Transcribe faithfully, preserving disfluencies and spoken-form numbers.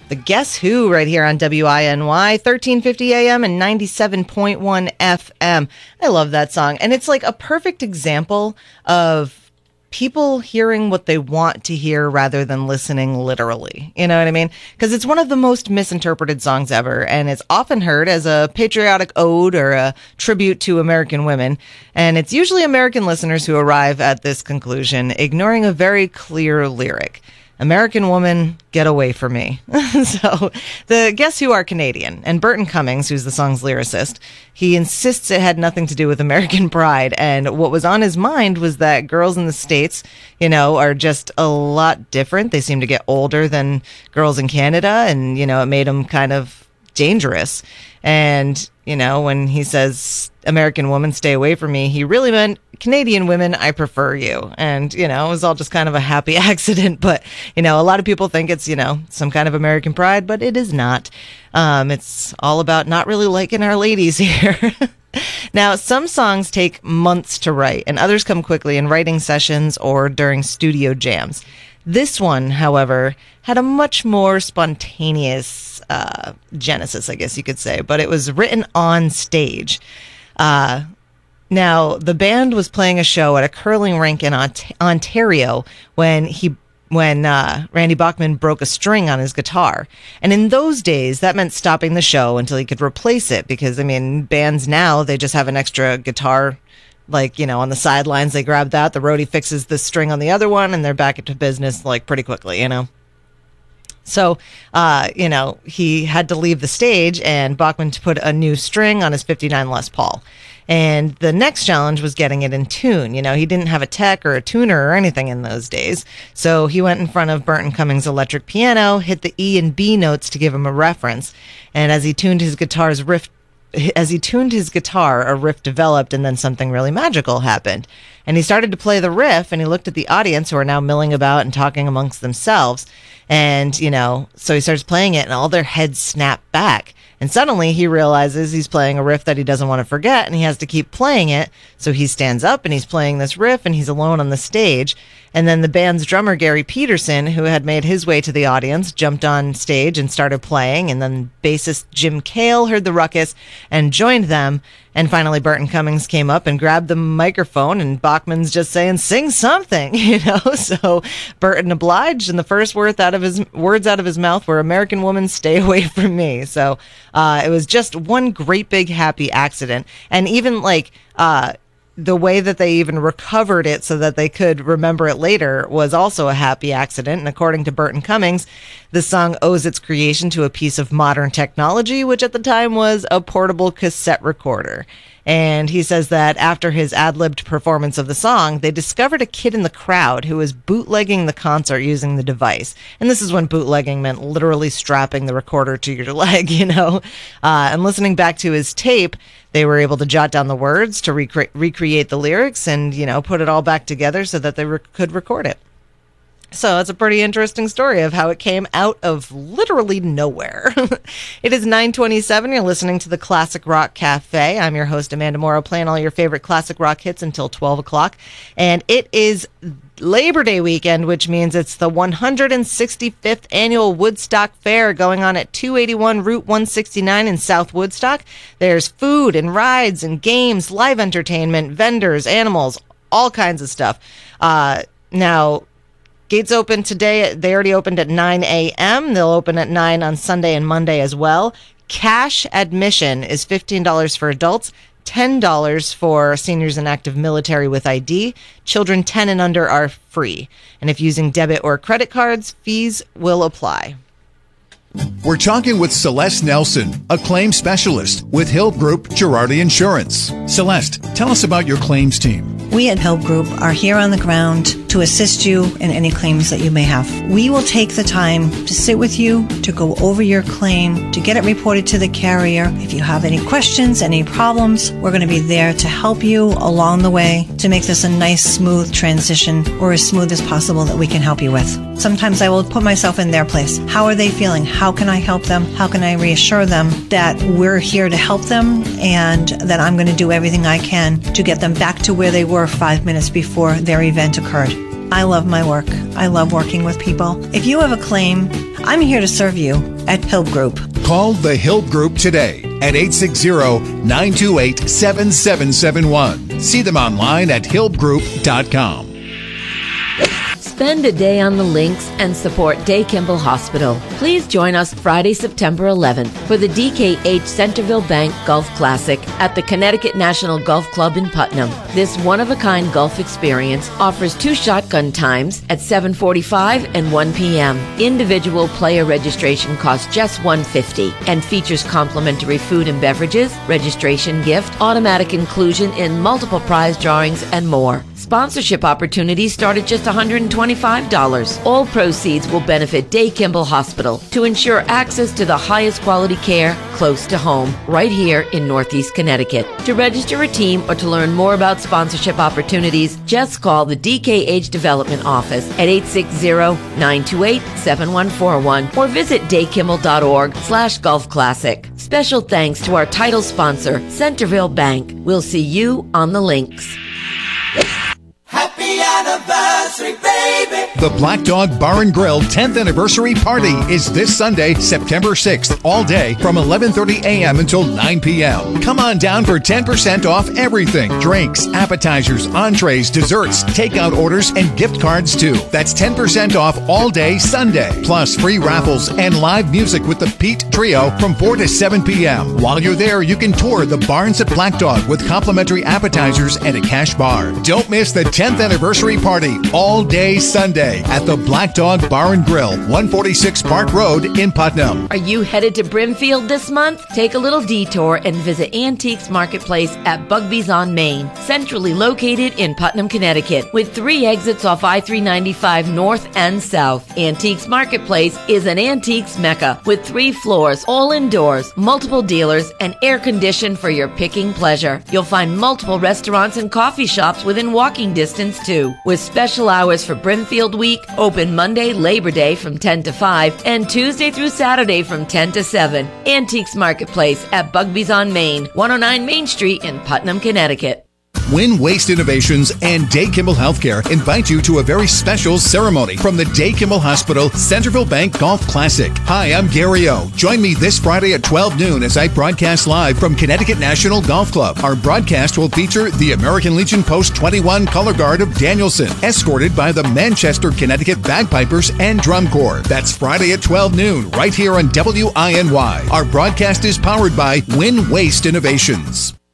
The Guess Who right here on W I N Y, thirteen fifty A M and ninety-seven point one F M. I love that song. And it's like a perfect example of people hearing what they want to hear rather than listening literally. You know what I mean? Because it's one of the most misinterpreted songs ever, and it's often heard as a patriotic ode or a tribute to American women. And it's usually American listeners who arrive at this conclusion, ignoring a very clear lyric. American woman, get away from me. So the Guess Who are Canadian, and Burton Cummings, who's the song's lyricist, he insists it had nothing to do with American pride, and what was on his mind was that girls in the States, you know, are just a lot different. They seem to get older than girls in Canada, and, you know, it made them kind of dangerous. And, you know, when he says, American woman, stay away from me, he really meant Canadian women, I prefer you. And, you know, it was all just kind of a happy accident. But, you know, a lot of people think it's, you know, some kind of American pride, but it is not. Um, it's all about not really liking our ladies here. Now, some songs take months to write, and others come quickly in writing sessions or during studio jams. This one, however, had a much more spontaneous uh, genesis, I guess you could say, but it was written on stage. Uh, now, the band was playing a show at a curling rink in Ont- Ontario when he when uh, Randy Bachman broke a string on his guitar. And in those days, that meant stopping the show until he could replace it, because, I mean, bands now, they just have an extra guitar, like, you know, on the sidelines, they grab that, the roadie fixes the string on the other one, and they're back into business, like, pretty quickly, you know? So, uh, you know, he had to leave the stage, and Bachman to put a new string on his fifty-nine Les Paul. And the next challenge was getting it in tune. You know, he didn't have a tech or a tuner or anything in those days. So he went in front of Burton Cummings' electric piano, hit the E and B notes to give him a reference. And as he tuned his guitar's riff As he tuned his guitar, a riff developed, and then something really magical happened. And he started to play the riff, and he looked at the audience, who are now milling about and talking amongst themselves. And, you know, so he starts playing it, and all their heads snap back. And suddenly he realizes he's playing a riff that he doesn't want to forget, and he has to keep playing it. So he stands up, and he's playing this riff, and he's alone on the stage. And then the band's drummer, Gary Peterson, who had made his way to the audience, jumped on stage and started playing. And then bassist Jim Cale heard the ruckus and joined them. And finally, Burton Cummings came up and grabbed the microphone, and Bachman's just saying, sing something, you know? So Burton obliged, and the first words out of his words out of his mouth were, American woman, stay away from me. So uh, it was just one great big happy accident. And even like, uh, the way that they even recovered it so that they could remember it later was also a happy accident. And according to Burton Cummings, the song owes its creation to a piece of modern technology, which at the time was a portable cassette recorder. And he says that after his ad-libbed performance of the song, they discovered a kid in the crowd who was bootlegging the concert using the device. And this is when bootlegging meant literally strapping the recorder to your leg, you know. Uh, and listening back to his tape, they were able to jot down the words to recre- recreate the lyrics and, you know, put it all back together so that they re- could record it. So it's a pretty interesting story of how it came out of literally nowhere. It is nine twenty-seven. You're listening to the Classic Rock Cafe. I'm your host, Amanda Morrow, playing all your favorite classic rock hits until twelve o'clock. And it is Labor Day weekend, which means it's the one hundred sixty-fifth annual Woodstock Fair going on at two eighty-one Route one sixty-nine in South Woodstock. There's food and rides and games, live entertainment, vendors, animals, all kinds of stuff. Uh, now, gates open today. They already opened at nine a.m. They'll open at nine on Sunday and Monday as well. Cash admission is fifteen dollars for adults, ten dollars for seniors and active military with I D. Children ten and under are free. And if using debit or credit cards, fees will apply. We're talking with Celeste Nelson, a claim specialist with Hill Group Girardi Insurance. Celeste, tell us about your claims team. We at Hill Group are here on the ground to assist you in any claims that you may have. We will take the time to sit with you, to go over your claim, to get it reported to the carrier. If you have any questions, any problems, we're going to be there to help you along the way to make this a nice, smooth transition, or as smooth as possible that we can help you with. Sometimes I will put myself in their place. How are they feeling? How can I help them? How can I reassure them that we're here to help them and that I'm going to do everything I can to get them back to where they were five minutes before their event occurred? I love my work. I love working with people. If you have a claim, I'm here to serve you at Hill Group. Call the Hill Group today at eight six zero, nine two eight, seven seven seven one. See them online at hill group dot com. Spend a day on the links and support Day Kimball Hospital. Please join us Friday, September eleventh for the D K H Centerville Bank Golf Classic at the Connecticut National Golf Club in Putnam. This one-of-a-kind golf experience offers two shotgun times at seven forty-five and one p.m. Individual player registration costs just one hundred fifty dollars and features complimentary food and beverages, registration gift, automatic inclusion in multiple prize drawings, and more. Sponsorship opportunities start at just one hundred twenty-five dollars. All proceeds will benefit Day Kimball Hospital to ensure access to the highest quality care close to home, right here in Northeast Connecticut. To register a team or to learn more about sponsorship opportunities, just call the D K H Development Office at eight six zero, nine two eight, seven one four one or visit daykimball.org slash golf classic. Special thanks to our title sponsor, Centerville Bank. We'll see you on the links. Happy anniversary, baby! The Black Dog Bar and Grill tenth Anniversary Party is this Sunday, September sixth, all day from eleven thirty a.m. until nine p.m. Come on down for ten percent off everything. Drinks, appetizers, entrees, desserts, takeout orders, and gift cards too. That's ten percent off all day Sunday. Plus free raffles and live music with the Pete Trio from four to seven p.m. While you're there, you can tour the Barns at Black Dog with complimentary appetizers and a cash bar. Don't miss the tenth Anniversary Party all day Sunday at the Black Dog Bar and Grill, one forty-six Park Road in Putnam. Are you headed to Brimfield this month? Take a little detour and visit Antiques Marketplace at Bugby's on Main, centrally located in Putnam, Connecticut, with three exits off I three ninety-five north and south. Antiques Marketplace is an antiques mecca with three floors, all indoors, multiple dealers, and air conditioned for your picking pleasure. You'll find multiple restaurants and coffee shops within walking distance too, with special hours for Brimfield Week, open Monday, Labor Day from ten to five, and Tuesday through Saturday from ten to seven. Antiques Marketplace at Bugby's on Main, one oh nine Main Street in Putnam, Connecticut. Win Waste Innovations and Day Kimball Healthcare invite you to a very special ceremony from the Day Kimball Hospital Centerville Bank Golf Classic. Hi, I'm Gary O. Join me this Friday at twelve noon as I broadcast live from Connecticut National Golf Club. Our broadcast will feature the American Legion Post twenty-one Color Guard of Danielson, escorted by the Manchester, Connecticut Bagpipers and Drum Corps. That's Friday at twelve noon, right here on W I N Y. Our broadcast is powered by Win Waste Innovations.